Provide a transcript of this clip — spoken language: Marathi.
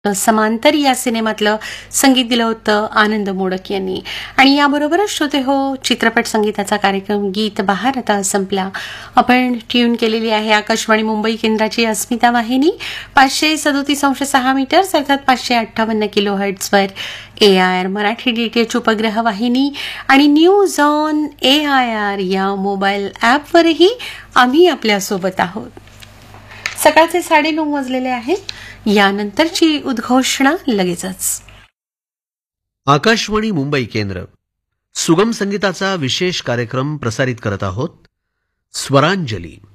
समांतर या सिनेमातलं संगीत दिलं होतं आनंद मोडक यांनी. आणि याबरोबरच श्रोते हो, चित्रपट संगीताचा कार्यक्रम गीत बहार आता संपला. आपण ट्यून केलेली आहे आकाशवाणी मुंबई केंद्राची अस्मिता वाहिनी 537.6 मीटर्स अर्थात 558 किलो हर्ट्झवर, AIR मराठी DTH उपग्रह वाहिनी आणि न्यूज ऑन AIR या मोबाईल ॲपवरही आम्ही आपल्यासोबत आहोत. सकाळचे 9:30 वाजलेले आहेत. यानंतरची उद्घोषणा लगेचच. आकाशवाणी मुंबई केंद्र सुगम संगीताचा विशेष कार्यक्रम प्रसारित करत आहोत. स्वरांजली.